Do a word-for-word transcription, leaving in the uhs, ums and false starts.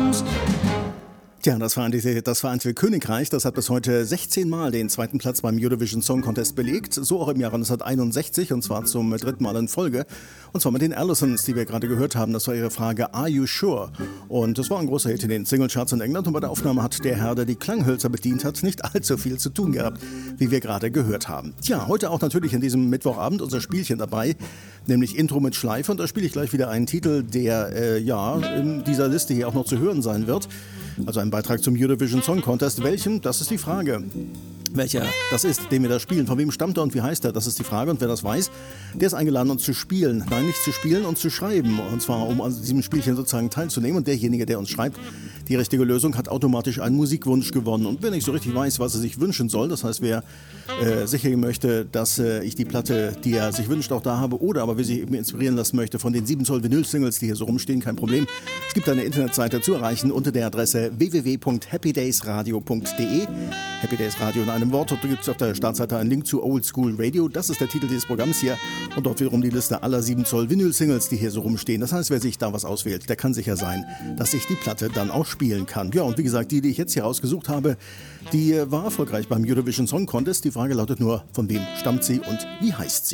sonst? Tja, das Vereinigte, das Vereinigte Königreich, das hat bis heute sechzehn Mal den zweiten Platz beim Eurovision Song Contest belegt, so auch im Jahr neunzehnhunderteinundsechzig und zwar zum dritten Mal in Folge. Und zwar mit den Allisons, die wir gerade gehört haben. Das war ihre Frage, Are You Sure? Und das war ein großer Hit in den Singlecharts in England und bei der Aufnahme hat der Herr, der die Klanghölzer bedient hat, nicht allzu viel zu tun gehabt, wie wir gerade gehört haben. Tja, heute auch natürlich in diesem Mittwochabend unser Spielchen dabei, nämlich Intro mit Schleife und da spiele ich gleich wieder einen Titel, der äh, ja in dieser Liste hier auch noch zu hören sein wird. Also ein Beitrag zum Eurovision Song Contest. Welchen? Das ist die Frage. Welcher das ist, den wir da spielen. Von wem stammt er und wie heißt er? Das ist die Frage. Und wer das weiß, der ist eingeladen, uns zu spielen. Nein, nicht zu spielen, uns zu schreiben. Und zwar, um an diesem Spielchen sozusagen teilzunehmen. Und derjenige, der uns schreibt, die richtige Lösung, hat automatisch einen Musikwunsch gewonnen. Und wer nicht so richtig weiß, was er sich wünschen soll, das heißt, wer äh, sicher möchte, dass äh, ich die Platte, die er sich wünscht, auch da habe, oder aber wer sich eben inspirieren lassen möchte von den sieben Zoll Vinyl-Singles, die hier so rumstehen, kein Problem. Es gibt eine Internetseite zu erreichen unter der Adresse w w w punkt happy days radio punkt d e. Happy Days Radio in einem Wort. Dort gibt es auf der Startseite einen Link zu Old School Radio. Das ist der Titel dieses Programms hier. Und dort wiederum die Liste aller sieben Zoll Vinyl-Singles, die hier so rumstehen. Das heißt, wer sich da was auswählt, der kann sicher sein, dass ich die Platte dann auch spielen kann. Ja, und wie gesagt, die, die ich jetzt hier rausgesucht habe, die war erfolgreich beim Eurovision Song Contest. Die Frage lautet nur, von wem stammt sie und wie heißt sie?